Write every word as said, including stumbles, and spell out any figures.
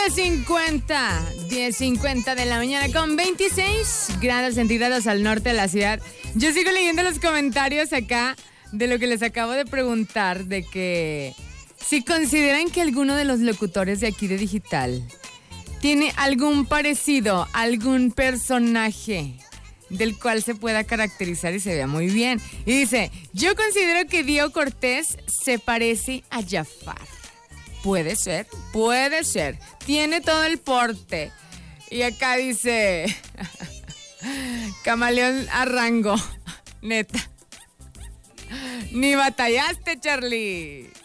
diez cincuenta, diez cincuenta de la mañana con veintiséis grados centígrados al norte de la ciudad. Yo sigo leyendo los comentarios acá de lo que les acabo de preguntar, de que si consideran que alguno de los locutores de aquí de Digital tiene algún parecido, algún personaje del cual se pueda caracterizar y se vea muy bien. Y dice, yo considero que Dio Cortés se parece a Jafar. Puede ser, puede ser. Tiene todo el porte. Y acá dice, Camaleón Arrango, neta. Ni batallaste, Charlie.